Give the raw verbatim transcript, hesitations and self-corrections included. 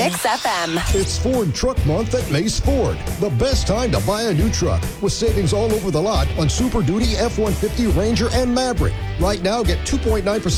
Mix F M. It's Ford Truck Month at Mace Ford. The best time to buy a new truck with savings all over the lot on Super Duty, F one fifty, Ranger, and Maverick. Right now, get two point nine percent